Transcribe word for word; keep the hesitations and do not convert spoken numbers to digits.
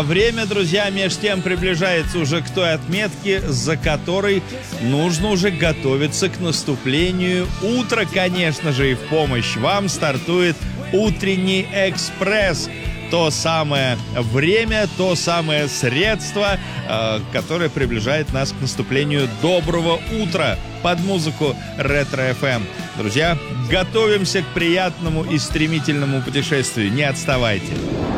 А время, друзья, между тем приближается уже к той отметке, за которой нужно уже готовиться к наступлению утра, конечно же, и в помощь вам стартует утренний экспресс. То самое время, то самое средство, э, которое приближает нас к наступлению доброго утра под музыку Ретро-эф эм. Друзья, готовимся к приятному и стремительному путешествию. Не отставайте.